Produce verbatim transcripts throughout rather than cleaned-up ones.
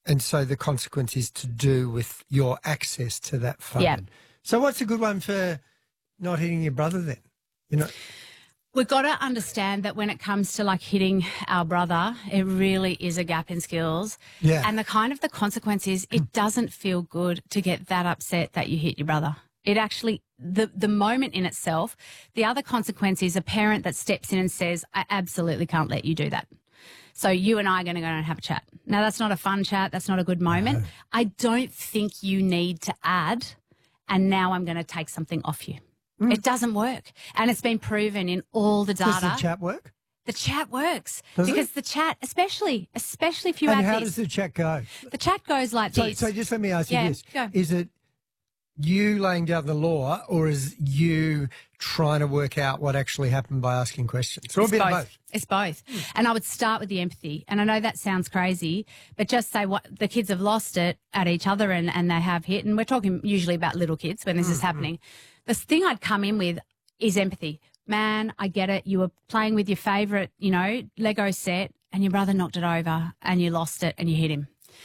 And so the consequence is to do with your access to that phone. Yeah. So what's a good one for not hitting your brother then? You know, We've got to understand that when it comes to like hitting our brother, it really is a gap in skills. Yeah. And the kind of the consequence is it doesn't feel good to get that upset that you hit your brother. It actually, the, the moment in itself, the other consequence is a parent that steps in and says, I absolutely can't let you do that. So you and I are going to go and have a chat. Now, that's not a fun chat. That's not a good moment. No. I don't think you need to add, and now I'm going to take something off you. Mm. It doesn't work. And it's been proven in all the data. Does the chat work? The chat works. Does because it? the chat, especially, especially if you and add how this. does the chat go? The chat goes like so, this. So just let me ask you yeah, this. Go. Is it you laying down the law, or is you trying to work out what actually happened by asking questions? Or it's a bit both. of both? It's both. Mm. And I would start with the empathy. And I know that sounds crazy, but just say what the kids have lost it at each other and, and they have hit. And we're talking usually about little kids when this mm-hmm. is happening. The thing I'd come in with is empathy. Man, I get it. You were playing with your favourite, you know, Lego set and your brother knocked it over and you lost it and you hit him.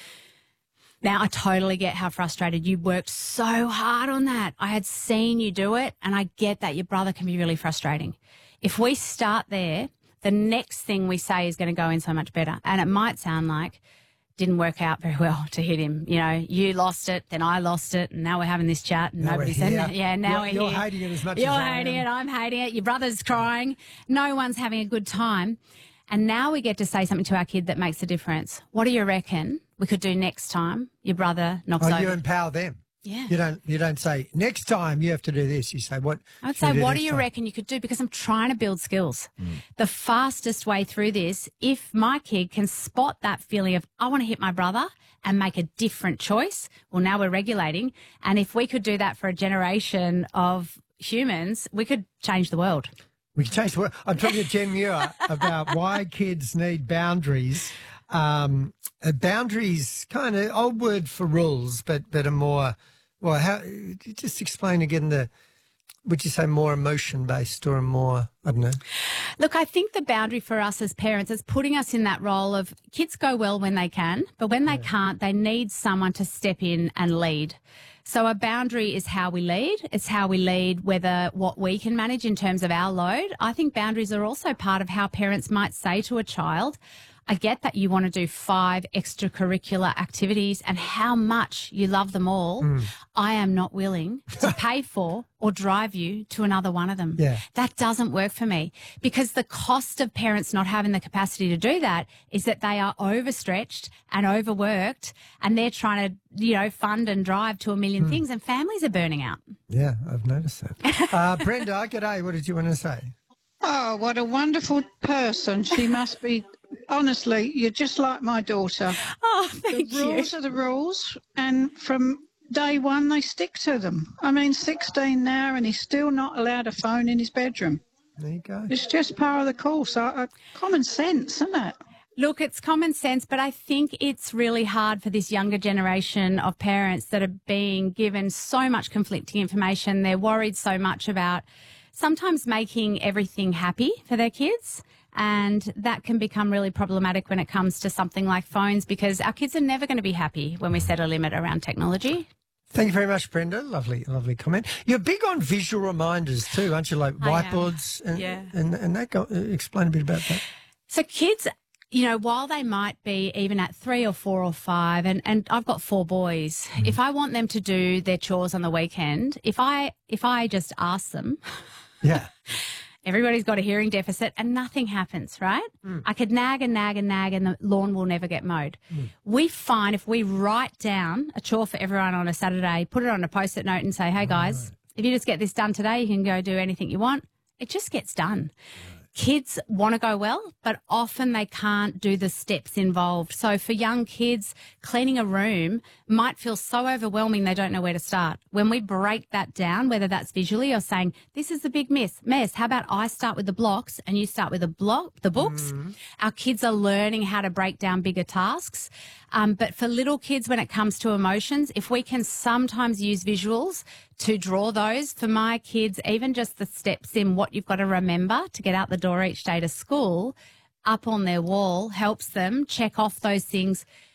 Now, I totally get how frustrated you worked so hard on that. I had seen you do it, and I get that your brother can be really frustrating. If we start there, the next thing we say is going to go in so much better. And it might sound like didn't work out very well to hit him. You know, you lost it, then I lost it, and now we're having this chat, and now nobody said that. Yeah, now you're, we're you're here. hating it as much you're as I am. You're hating it, I'm hating it, your brother's crying. No one's having a good time. And now we get to say something to our kid that makes a difference. What do you reckon we could do next time your brother knocks oh, over? You empower them. Yeah. You don't you don't say, next time you have to do this. You say, what? I'd say, do what do you time? reckon you could do? Because I'm trying to build skills. Mm. The fastest way through this, if my kid can spot that feeling of, I want to hit my brother and make a different choice, well, now we're regulating. And if we could do that for a generation of humans, we could change the world. We can change the world. I'm talking to Jen Muir about why kids need boundaries. Um, uh, boundaries, kind of old word for rules, but but a more, well, how, just explain again the, would you say more emotion based or a more, I don't know. Look, I think the boundary for us as parents is putting us in that role of kids go well when they can, but when they yeah. can't, they need someone to step in and lead. So a boundary is how we lead. It's how we lead whether what we can manage in terms of our load. I think boundaries are also part of how parents might say to a child, I get that you want to do five extracurricular activities and how much you love them all. Mm. I am not willing to pay for or drive you to another one of them. Yeah. That doesn't work for me because the cost of parents not having the capacity to do that is that they are overstretched and overworked and they're trying to, you know, fund and drive to a million mm. things and families are burning out. Yeah, I've noticed that. uh, Brenda, g'day. What did you want to say? Oh, what a wonderful person. She must be, honestly, you're just like my daughter. Oh, thank the you. The rules are the rules, and from day one they stick to them. I mean, sixteen now, and he's still not allowed a phone in his bedroom. There you go. It's just part of the course. Uh, common sense, isn't it? Look, it's common sense, but I think it's really hard for this younger generation of parents that are being given so much conflicting information. They're worried so much about sometimes making everything happy for their kids, and that can become really problematic when it comes to something like phones because our kids are never going to be happy when we set a limit around technology. Thank you very much, Brenda. Lovely, lovely comment. You're big on visual reminders too, aren't you? Like whiteboards and, yeah. and, and that. Go, explain a bit about that. So kids, you know, while they might be even at three or four or five, and, and I've got four boys, mm. if I want them to do their chores on the weekend, if I if I just ask them, yeah, everybody's got a hearing deficit and nothing happens, right? Mm. I could nag and nag and nag and the lawn will never get mowed. Mm. We find if we write down a chore for everyone on a Saturday, put it on a Post-it note and say, hey, guys, right. if you just get this done today, you can go do anything you want. It just gets done. Right. Kids want to go well, but often they can't do the steps involved. So for young kids, cleaning a room might feel so overwhelming they don't know where to start. When we break that down, whether that's visually or saying, this is the big mess, mess. How about I start with the blocks and you start with the block, the books? Mm-hmm. Our kids are learning how to break down bigger tasks. Um, but for little kids, when it comes to emotions, if we can sometimes use visuals to draw those, for my kids, even just the steps in what you've got to remember to get out the door each day to school, up on their wall helps them check off those things